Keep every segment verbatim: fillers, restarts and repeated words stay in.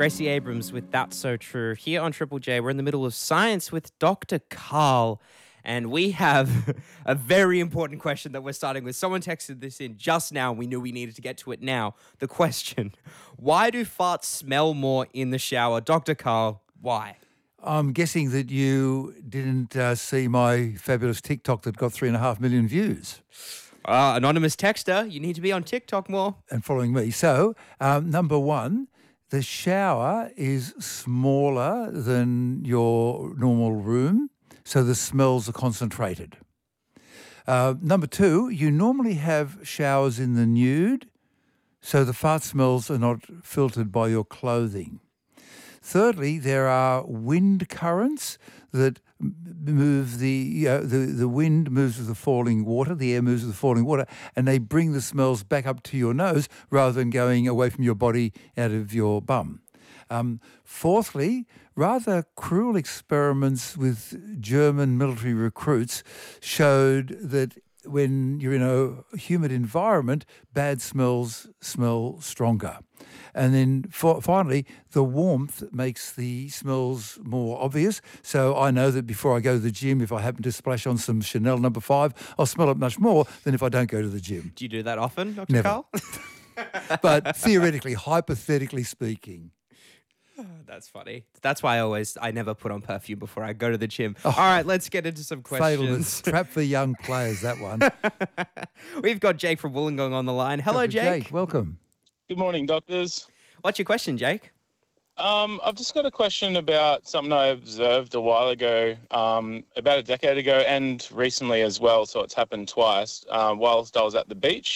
Gracie Abrams with That's So True. Here on Triple J, we're in the middle of science with Doctor Carl. And we have a very important question that we're starting with. Someone texted this in just now. We knew we needed to get to it now. The question, why do farts smell more in the shower? Doctor Carl, why? I'm guessing that you didn't uh, see my fabulous TikTok that got three and a half million views. Uh, anonymous texter, you need to be on TikTok more. And following me. So, um, number one, the shower is smaller than your normal room, so the smells are concentrated. Uh, number two, you normally have showers in the nude, so the fart smells are not filtered by your clothing. Thirdly, there are wind currents that move the, uh, the the wind moves with the falling water, the air moves with the falling water, and they bring the smells back up to your nose rather than going away from your body out of your bum. Um, fourthly, rather cruel experiments with German military recruits showed that when you're in a humid environment, bad smells smell stronger. And then for, finally, the warmth makes the smells more obvious. So I know that before I go to the gym, if I happen to splash on some Chanel number five, I'll smell it much more than if I don't go to the gym. Do you do that often, Doctor Never. Carl? But theoretically, hypothetically speaking. That's funny. That's why I always, I never put on perfume before I go to the gym. Oh, all right, let's get into some questions. Fatal trap for young players, that one. We've got Jake from Wollongong on the line. Hello, Doctor Jake. Jake, welcome. Good morning, doctors. What's your question, Jake? Um, I've just got a question about something I observed a while ago, um, about a decade ago, and recently as well. So it's happened twice. Uh, whilst I was at the beach,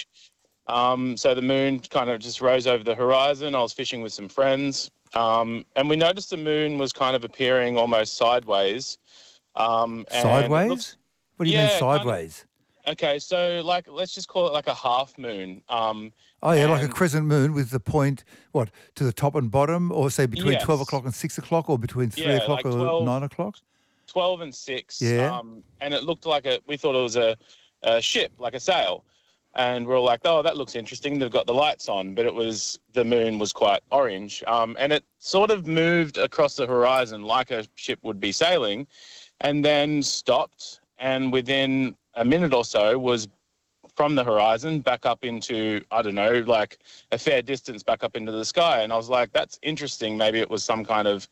um, so the moon kind of just rose over the horizon. I was fishing with some friends, um, and we noticed the moon was kind of appearing almost sideways. Um, and sideways? Looks, what do you yeah, mean sideways? Kind of, okay, so like let's just call it like a half moon. Um, Oh, yeah, and, like a crescent moon with the point, what, to the top and bottom, or say between yes. twelve o'clock and six o'clock, or between three yeah, o'clock like or twelve, nine o'clock? twelve and six. Yeah. Um, and it looked like a, we thought it was a, a ship, like a sail. And we we're all like, oh, that looks interesting. They've got the lights on, but it was, the moon was quite orange. Um, and it sort of moved across the horizon like a ship would be sailing, and then stopped. And within a minute or so was from the horizon back up into, I don't know, like a fair distance back up into the sky. And I was like, that's interesting. Maybe it was some kind of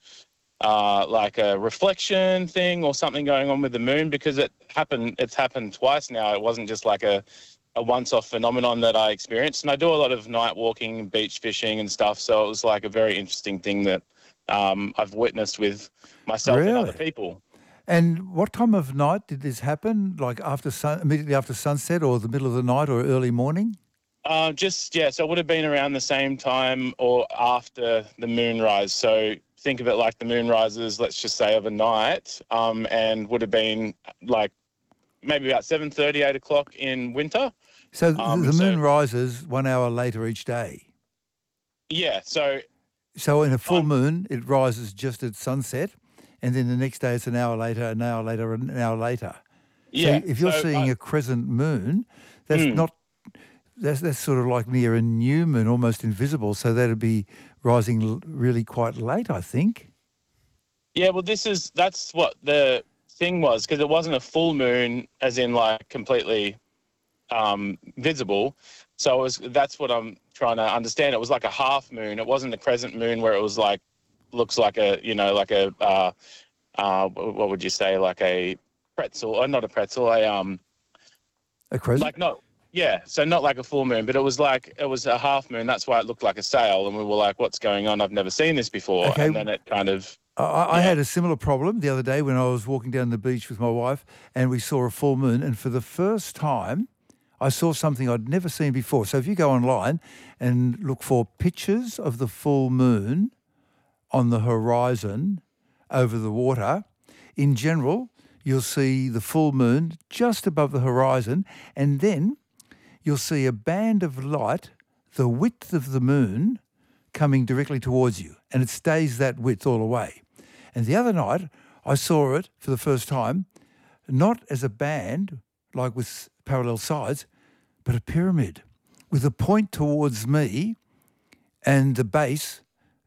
uh, like a reflection thing or something going on with the moon, because it happened, it's happened twice now. It wasn't just like a, a once-off phenomenon that I experienced. And I do a lot of night walking, beach fishing and stuff. So it was like a very interesting thing that um, I've witnessed with myself Really? and other people. And what time of night did this happen? Like after sun, immediately after sunset, or the middle of the night, or early morning? Uh, just, yeah, so it would have been around the same time or after the moonrise. So think of it like the moon rises, let's just say overnight, um, and would have been like maybe about seven thirty, eight o'clock in winter. So th- Um, the moon so- rises one hour later each day. Yeah, so So in a full Um, moon, it rises just at sunset, and then the next day it's an hour later, an hour later, an hour later. yeah. So if you're so, seeing uh, a crescent moon, that's Hmm. not that's that's sort of like near a new moon, almost invisible. So that'd be rising l- really quite late, I think. Yeah, well, this is, that's what the thing was, because it wasn't a full moon as in like completely um, visible. So it was, that's what I'm trying to understand. It was like a half moon. It wasn't a crescent moon where it was like, looks like a, you know, like a, uh, uh, what would you say, like a pretzel, or not a pretzel, a, um, A crescent. like not, yeah, so not like a full moon, but it was like, it was a half moon. That's why it looked like a sail. And we were like, what's going on? I've never seen this before. Okay. And then it kind of, I, I yeah. had a similar problem the other day when I was walking down the beach with my wife, and we saw a full moon. And for the first time, I saw something I'd never seen before. So if you go online and look for pictures of the full moon on the horizon over the water, in general, you'll see the full moon just above the horizon, and then you'll see a band of light, the width of the moon, coming directly towards you, and it stays that width all the way. And the other night, I saw it for the first time, not as a band, like with parallel sides, but a pyramid with a point towards me and the base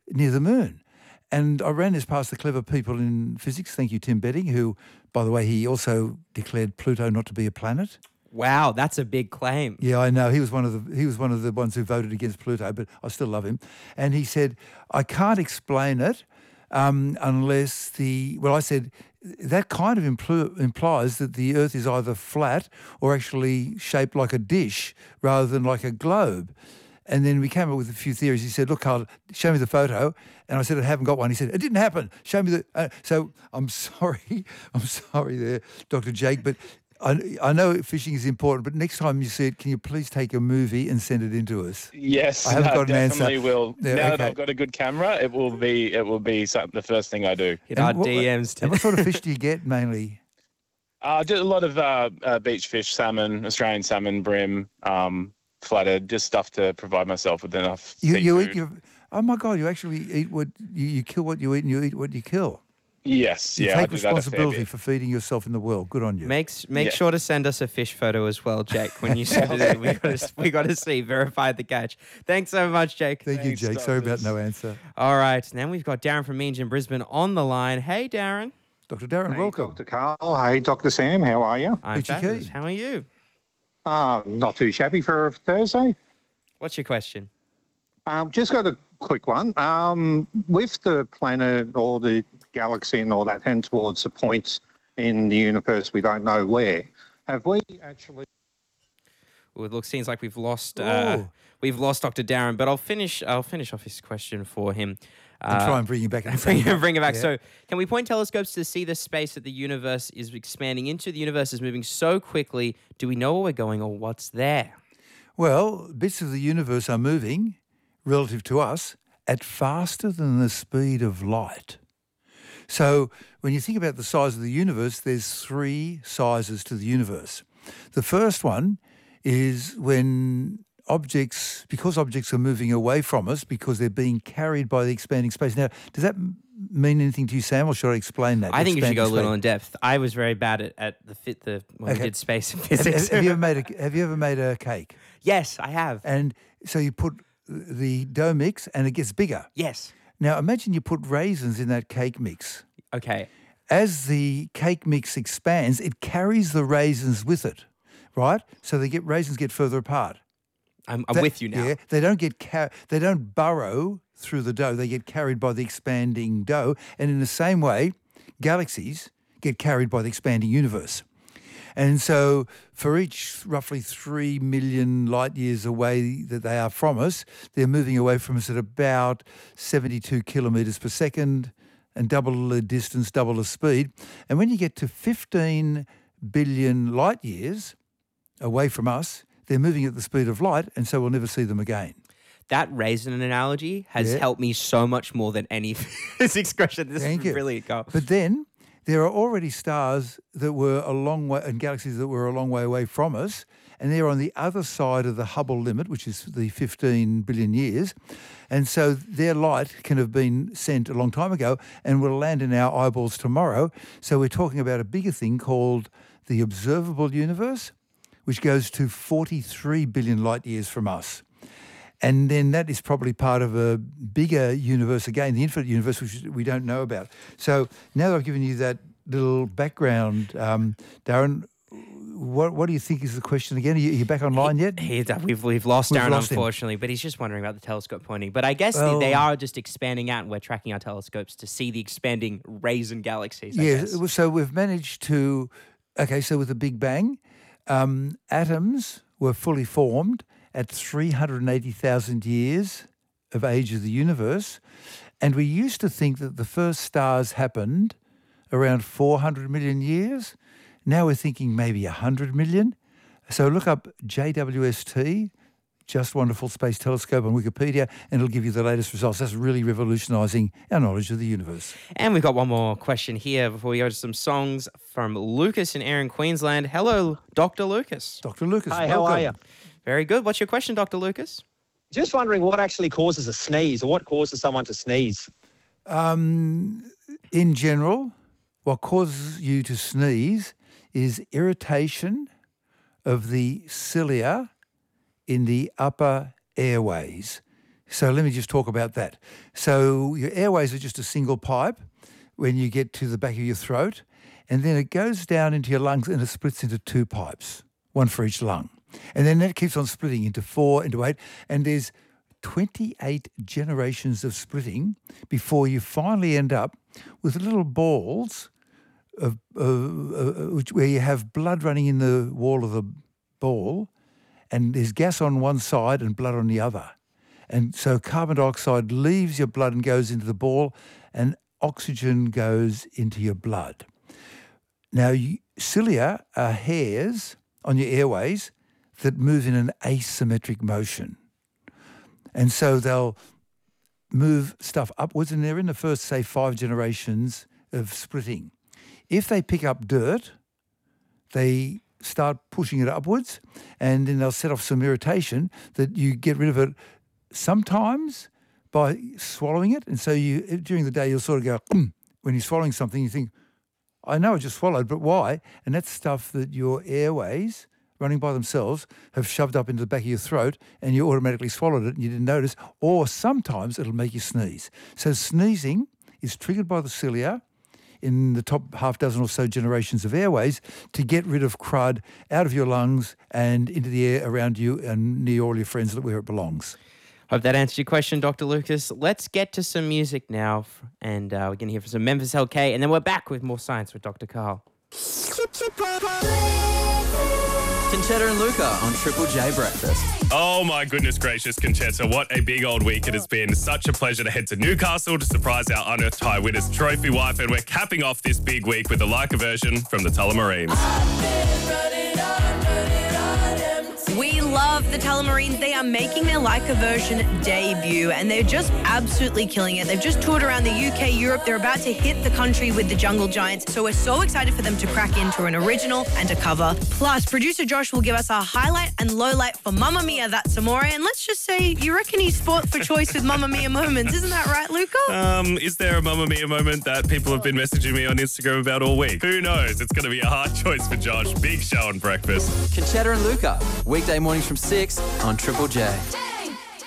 near the moon. And I ran this past the clever people in physics. Thank you, Tim Betting, who, by the way, he also declared Pluto not to be a planet. Wow, that's a big claim. Yeah, I know. He was one of the he was one of the ones who voted against Pluto, but I still love him. And he said, I can't explain it um, unless the well, I said that kind of impl- implies that the Earth is either flat or actually shaped like a dish rather than like a globe. And then we came up with a few theories. He said, look, Carl, show me the photo. And I said, I haven't got one. He said, it didn't happen. Show me the... Uh, so I'm sorry. I'm sorry there, Doctor Jake, but I, I know fishing is important, but next time you see it, can you please take a movie and send it in to us? Yes, I haven't no, got an answer. definitely will. Yeah, now okay. that I've got a good camera, it will be it will be some, the first thing I do. Hit our what, D Ms. And what sort of fish do you get mainly? Uh, I did a lot of uh, uh, beach fish, salmon, Australian salmon, bream, um, flathead, just stuff to provide myself with enough You, you seafood. eat your... Oh, my God, you actually eat what... You, you kill what you eat and you eat what you kill. Yes, You yeah, I take do that a fair responsibility bit. for feeding yourself in the world. Good on you. Makes make Yeah. sure to send us a fish photo as well, Jake. When you send it in, we got to we got to see verify the catch. Thanks so much, Jake. Thank you, Thanks, Jake. Sorry about doctors. no answer. All right, now we've got Darren from Meanjin in Brisbane on the line. Hey, Darren. Doctor Darren, Hey, welcome. Doctor Carl. Hey, Doctor Sam. How are you? I'm Peachy fabulous. keen. How are you? Uh, not too shabby for a Thursday. What's your question? Um, just got a quick one. Um, with the planet or the galaxy and all that heading towards the points in the universe we don't know where, have we actually... Well, it looks seems like we've lost uh, Oh. we've lost Doctor Darren, but I'll finish I'll finish off his question for him. And Uh, try and bring you back. in the Bring, same- bring it back. Yeah. So, can we point telescopes to see the space that the universe is expanding into? The universe is moving so quickly. Do we know where we're going or what's there? Well, bits of the universe are moving, relative to us, at faster than the speed of light. So when you think about the size of the universe, there's three sizes to the universe. The first one is when objects, because objects are moving away from us, because they're being carried by the expanding space. Now, does that m- mean anything to you, Sam, or should I explain that? I think you should go a Expanding little space? in depth. I was very bad at, at the fit the when Okay. we did space and Have, physics. have- have you ever made a Have you ever made a cake? Yes, I have. And so you put the dough mix, and it gets bigger. Yes. Now imagine you put raisins in that cake mix. Okay. As the cake mix expands, it carries the raisins with it, right? So they get raisins get further apart. I'm, I'm They- with you now. Yeah, they don't get car- they don't burrow through the dough. They get carried by the expanding dough, and in the same way, galaxies get carried by the expanding universe. And so, for each roughly three million light years away that they are from us, they're moving away from us at about seventy-two kilometres per second, and double the distance, double the speed. And when you get to fifteen billion light years away from us, they're moving at the speed of light, and so we'll never see them again. That raisin analogy has Yeah. helped me so much more than any physics question. This Thank is you. brilliant, Carl. But then there are already stars that were a long way, and galaxies that were a long way away from us, and they're on the other side of the Hubble limit, which is the fifteen billion years. And so their light can have been sent a long time ago and will land in our eyeballs tomorrow. So we're talking about a bigger thing called the observable universe, which goes to forty-three billion light years from us. And then that is probably part of a bigger universe again, the infinite universe, which we don't know about. So now that I've given you that little background, um, Darren, what what do you think is the question again? Are you, are you back online yet? He, we've we've lost We've Darren, lost him. unfortunately, but he's just wondering about the telescope pointing. But I guess they, Well- they are just expanding out, and we're tracking our telescopes to see the expanding raisin galaxies. I Yeah, guess. so we've managed to, okay, so with the Big Bang, um, atoms were fully formed at three hundred eighty thousand years of age of the universe. And we used to think that the first stars happened around four hundred million years. Now we're thinking maybe one hundred million. So look up J W S T, Just Wonderful Space Telescope on Wikipedia, and it'll give you the latest results. That's really revolutionising our knowledge of the universe. And we've got one more question here before we go to some songs from Lucas in Erin, Queensland. Hello, Doctor Lucas. Doctor Lucas, Hi, how are you? welcome. Very good. What's your question, Doctor Lucas? Just wondering what actually causes a sneeze, or what causes someone to sneeze? Um, in general, what causes you to sneeze is irritation of the cilia in the upper airways. So let me just talk about that. So your airways are just a single pipe when you get to the back of your throat, and then it goes down into your lungs and it splits into two pipes, one for each lung. And then that keeps on splitting into four, into eight, and there's twenty-eight generations of splitting before you finally end up with little balls of, uh, uh, which, where you have blood running in the wall of the ball, and there's gas on one side and blood on the other. And so carbon dioxide leaves your blood and goes into the ball, and oxygen goes into your blood. Now, you, cilia are hairs on your airways that move in an asymmetric motion. And so they'll move stuff upwards, and they're in the first, say, five generations of splitting. If they pick up dirt, they start pushing it upwards, and then they'll set off some irritation that you get rid of it sometimes by swallowing it. And so you during the day, you'll sort of go, mm. When you're swallowing something, you think, I know I just swallowed, but why? And that's stuff that your airways, running by themselves, have shoved up into the back of your throat, and you automatically swallowed it and you didn't notice. Or sometimes it'll make you sneeze. So sneezing is triggered by the cilia in the top half dozen or so generations of airways to get rid of crud out of your lungs and into the air around you and near all your friends where it belongs. Hope that answered your question, Doctor Lucas. Let's get to some music now, and uh, we're going to hear from some Memphis L K, and then we're back with more science with Doctor Karl. Conchetta and Luca on Triple J Breakfast. Oh my goodness gracious, Conchetta, what a big old week it has been. Such a pleasure to head to Newcastle to surprise our Unearthed High Winners trophy wife, and we're capping off this big week with a Leica version from the Tullamarines. We love the Tullamarines. They are making their Leica version debut, and they're just absolutely killing it. They've just toured around the U K, Europe. They're about to hit the country with the Jungle Giants, so we're so excited for them to crack into an original and a cover. Plus, producer Josh will give us a highlight and lowlight for Mamma Mia, That's Amore, and let's just say, you reckon he's sport for choice with Mamma Mia moments. Isn't that right, Luca? Um, is there a Mamma Mia moment that people have been messaging me on Instagram about all week? Who knows? It's going to be a hard choice for Josh. Big show on breakfast. Conchetta and Luca, weekday mornings from six on Triple J.